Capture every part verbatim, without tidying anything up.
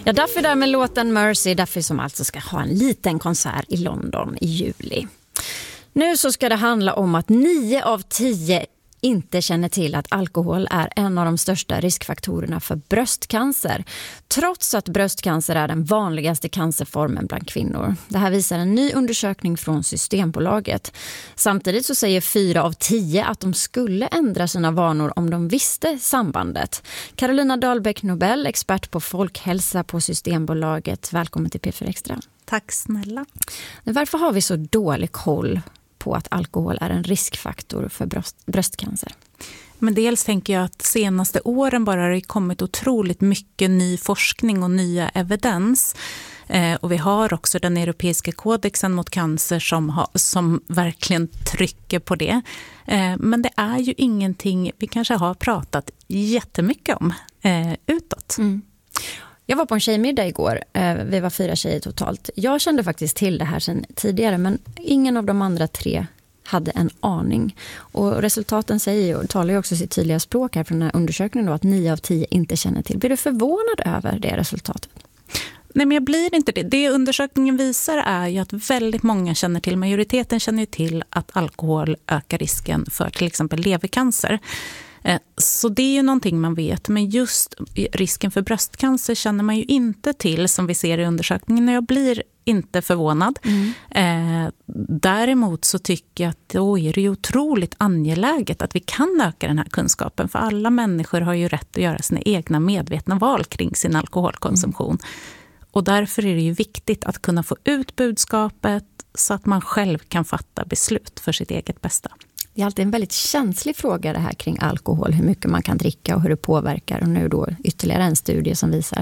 Ja, Duffy där med låten Mercy. Duffy som alltså ska ha en liten konsert i London i juli. Nu så ska det handla om att nio av tio inte känner till att alkohol är en av de största riskfaktorerna för bröstcancer. Trots att bröstcancer är den vanligaste cancerformen bland kvinnor. Det här visar en ny undersökning från Systembolaget. Samtidigt så säger fyra av tio att de skulle ändra sina vanor om de visste sambandet. Carolina Dahlbäck Nobel, expert på folkhälsa på Systembolaget. Välkommen till P fyra Extra. Tack snälla. Varför har vi så dålig koll på att alkohol är en riskfaktor för bröst, bröstcancer? Men dels tänker jag att senaste åren bara har det kommit otroligt mycket ny forskning och nya evidens. Eh, och vi har också den europeiska kodexen mot cancer som, ha, som verkligen trycker på det. Eh, men det är ju ingenting vi kanske har pratat jättemycket om eh, utåt. Mm. Jag var på en tjejmiddag igår. Vi var fyra tjejer totalt. Jag kände faktiskt till det här sedan tidigare, men ingen av de andra tre hade en aning. Och resultaten säger och talar ju också sitt tydliga språk här från den här undersökningen då, att nio av tio inte känner till. Blir du förvånad över det resultatet? Nej, men jag blir inte det. Det undersökningen visar är ju att väldigt många känner till, majoriteten känner till att alkohol ökar risken för till exempel levercancer. Så det är ju någonting man vet, men just risken för bröstcancer känner man ju inte till som vi ser i undersökningen. Jag blir inte förvånad. Mm. Eh, däremot så tycker jag att då är det ju otroligt angeläget att vi kan öka den här kunskapen, för alla människor har ju rätt att göra sina egna medvetna val kring sin alkoholkonsumtion. Mm. Och därför är det ju viktigt att kunna få ut budskapet så att man själv kan fatta beslut för sitt eget bästa. Det är alltid en väldigt känslig fråga det här kring alkohol, hur mycket man kan dricka och hur det påverkar, och nu då ytterligare en studie som visar.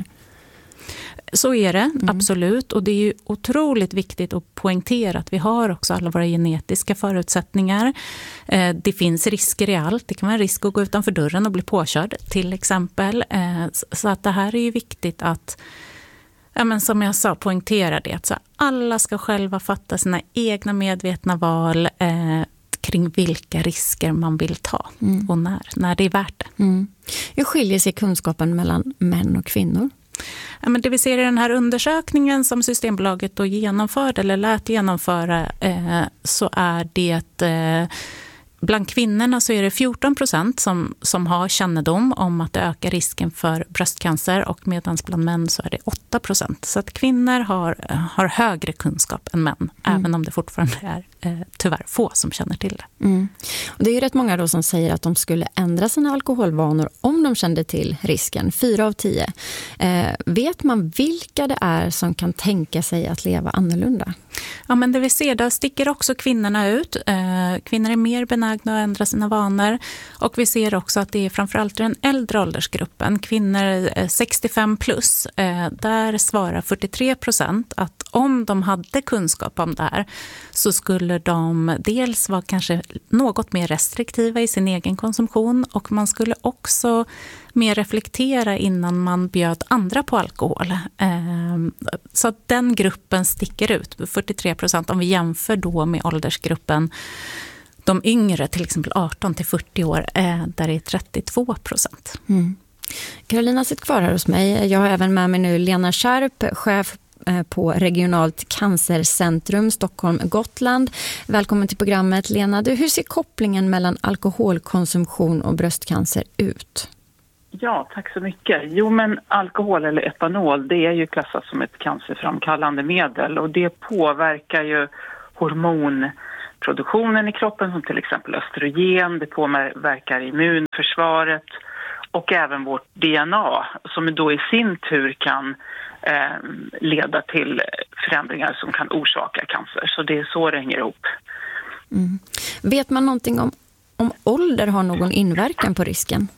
Så är det, mm. absolut. Och det är ju otroligt viktigt att poängtera att vi har också alla våra genetiska förutsättningar. Eh, det finns risker i allt. Det kan vara en risk att gå utanför dörren och bli påkörd till exempel. Eh, så att det här är ju viktigt att, ja, men som jag sa, poängtera det. Att så alla ska själva fatta sina egna medvetna val eh, kring vilka risker man vill ta mm. och när, när det är värt det. Mm. Hur skiljer sig kunskapen mellan män och kvinnor? Ja, men det vi ser i den här undersökningen som Systembolaget då genomförde eller lät genomföra eh, så är det eh, bland kvinnorna så är det fjorton procent som, som har kännedom om att det ökar risken för bröstcancer, och medan bland män så är det åtta procent. Så att kvinnor har, har högre kunskap än män, mm. även om det fortfarande är eh, tyvärr få som känner till det. Mm. Och det är ju rätt många då som säger att de skulle ändra sina alkoholvanor om de kände till risken. Fyra av tio. Eh, vet man vilka det är som kan tänka sig att leva annorlunda? Ja, men det vi ser, där sticker också kvinnorna ut. Eh, kvinnor är mer benägna att ändra sina vanor, och vi ser också att det är framförallt den äldre åldersgruppen, kvinnor eh, sextiofem plus, eh, där svarar fyrtiotre procent att om de hade kunskap om det här så skulle de dels vara kanske något mer restriktiva i sin egen konsumtion, och man skulle också mer reflektera innan man bjöd andra på alkohol. Så att den gruppen sticker ut, fyrtiotre procent, om vi jämför då med åldersgruppen de yngre, till exempel arton till fyrtio år, där det är trettiotvå procent. Mm. Carolina sitter kvar här hos mig. Jag har även med mig nu Lena Scharp, chef på Regionalt cancercentrum Stockholm-Gotland. Välkommen till programmet, Lena. Du, hur ser kopplingen mellan alkoholkonsumtion och bröstcancer ut? Ja, tack så mycket. Jo, men alkohol eller etanol, det är ju klassat som ett cancerframkallande medel, och det påverkar ju hormonproduktionen i kroppen, som till exempel östrogen. Det påverkar immunförsvaret och även vårt D N A, som då i sin tur kan eh, leda till förändringar som kan orsaka cancer. Så det är så det hänger ihop. Mm. Vet man någonting om, om ålder har någon inverkan på risken?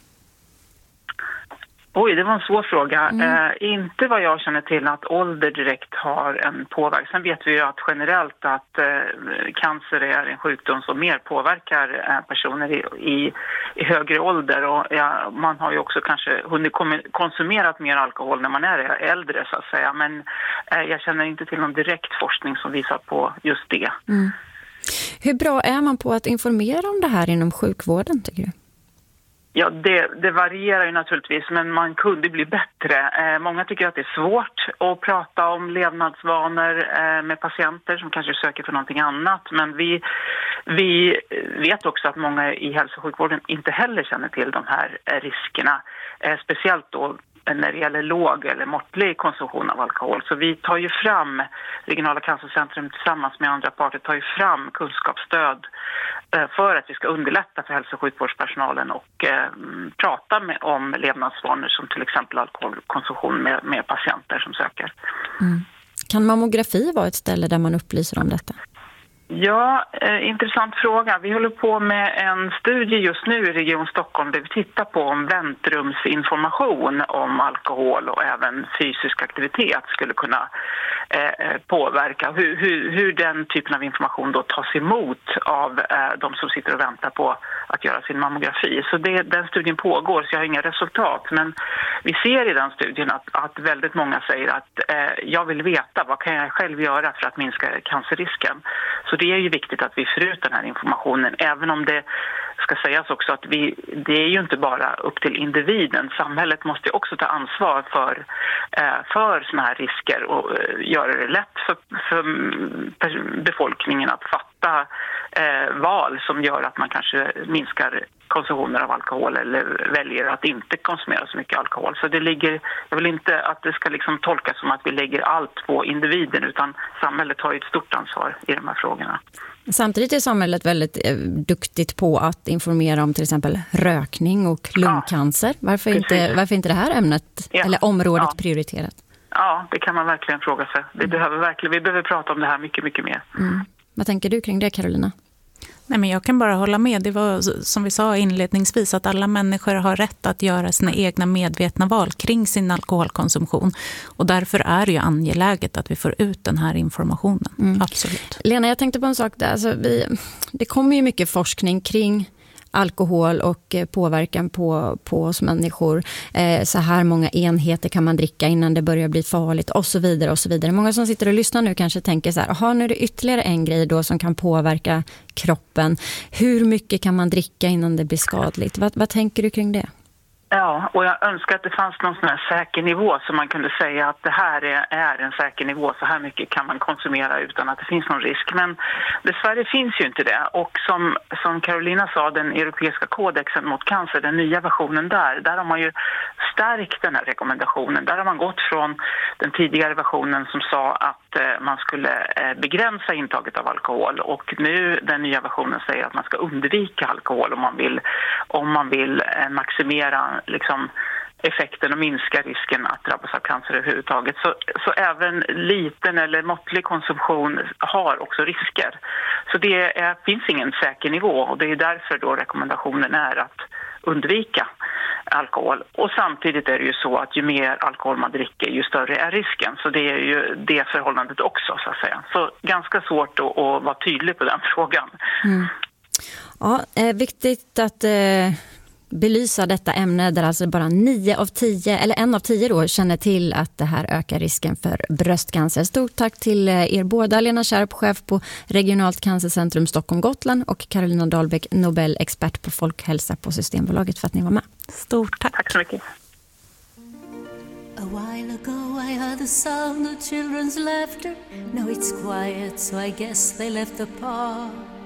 Oj, det var en svår fråga. Mm. Eh, inte vad jag känner till att ålder direkt har en påverkan. Sen vet vi ju att generellt att eh, cancer är en sjukdom som mer påverkar eh, personer i, i, i högre ålder. Och ja, man har ju också kanske hunnit konsumerat mer alkohol när man är äldre, så att säga. Men eh, jag känner inte till någon direkt forskning som visar på just det. Mm. Hur bra är man på att informera om det här inom sjukvården, tycker du? Ja, det, det varierar ju naturligtvis, men man kunde bli bättre. Eh, många tycker att det är svårt att prata om levnadsvanor eh, med patienter som kanske söker för någonting annat. Men vi, vi vet också att många i hälso- och sjukvården inte heller känner till de här eh, riskerna. Eh, speciellt då när det gäller låg eller måttlig konsumtion av alkohol. Så vi tar ju fram, Regionala cancercentrum tillsammans med andra parter tar ju fram kunskapsstöd för att vi ska underlätta för hälso- och sjukvårdspersonalen och eh, prata med, om levnadsvanor som till exempel alkoholkonsumtion med, med patienter som söker. Mm. Kan mammografi vara ett ställe där man upplyser om detta? Ja, eh, intressant fråga. Vi håller på med en studie just nu i Region Stockholm där vi tittar på om väntrumsinformation om alkohol och även fysisk aktivitet skulle kunna eh, påverka. Hur, hur, hur den typen av information då tas emot av eh, de som sitter och väntar på att göra sin mammografi. Så det, den studien pågår, så jag har inga resultat. Men vi ser i den studien att, att väldigt många säger att eh, jag vill veta vad kan jag själv göra för att minska cancerrisken. Så det är ju viktigt att vi får ut den här informationen, även om det ska sägas också att vi, det är ju inte bara upp till individen. Samhället måste också ta ansvar för, eh, för såna här risker och eh, göra det lätt för, för befolkningen att fatta eh, val som gör att man kanske minskar konsumtionen av alkohol eller väljer att inte konsumera så mycket alkohol. Så det ligger, jag vill inte att det ska liksom tolkas som att vi lägger allt på individen, utan samhället har ju ett stort ansvar i de här frågorna. Samtidigt är samhället väldigt eh, duktigt på att informera om till exempel rökning och lungcancer. Ja, varför, inte, varför inte det här ämnet ja. eller området ja. prioriterat? Ja, det kan man verkligen fråga sig. Vi, mm. behöver, verkligen, vi behöver prata om det här mycket, mycket mer. Mm. Vad tänker du kring det, Carolina? Nej, men jag kan bara hålla med. Det var som vi sa inledningsvis att alla människor har rätt att göra sina egna medvetna val kring sin alkoholkonsumtion. Och därför är det ju angeläget att vi får ut den här informationen. Mm. Absolut. Lena, jag tänkte på en sak där. Alltså, vi, det kommer ju mycket forskning kring alkohol och påverkan på, på oss människor. Eh, så här många enheter kan man dricka innan det börjar bli farligt och så vidare och så vidare. Många som sitter och lyssnar nu kanske tänker så här, aha, nu är det ytterligare en grej då som kan påverka kroppen. Hur mycket kan man dricka innan det blir skadligt? Vad, vad tänker du kring det? Ja, och jag önskar att det fanns någon sån här säker nivå så man kunde säga att det här är, är en säker nivå, så här mycket kan man konsumera utan att det finns någon risk. Men dessvärre finns ju inte det. Och som, som Carolina sa, den europeiska kodexen mot cancer, den nya versionen där, där har man ju stärkt den här rekommendationen. Där har man gått från den tidigare versionen som sa att eh, man skulle eh, begränsa intaget av alkohol, och nu den nya versionen säger att man ska undvika alkohol om man vill, om man vill eh, maximera liksom effekten och minska risken att drabbas av cancer överhuvudtaget. Så, så även liten eller måttlig konsumtion har också risker. Så det är, finns ingen säker nivå, och det är därför då rekommendationen är att undvika alkohol. Och samtidigt är det ju så att ju mer alkohol man dricker, ju större är risken. Så det är ju det förhållandet också, så att säga. Så ganska svårt att, att vara tydlig på den frågan. Mm. Ja, eh, viktigt att eh, belysa detta ämne där alltså bara nio av tio, eller en av tio då, känner till att det här ökar risken för bröstcancer. Stort tack till er båda, Lena Kärp, chef på Regionalt cancercentrum Stockholm-Gotland, och Carolina Dahlbäck, Nobel-expert på folkhälsa på Systembolaget, för att ni var med. Stort tack. Tack så mycket. A while ago I heard the sound of children's laughter. Now it's quiet, so I guess they left the park.